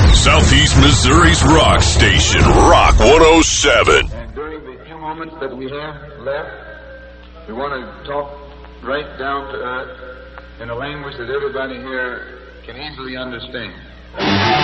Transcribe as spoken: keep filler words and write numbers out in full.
Southeast Missouri's rock station, Rock one oh seven. And during the few moments that we have left, we want to talk right down to earth in a language that everybody here can easily understand.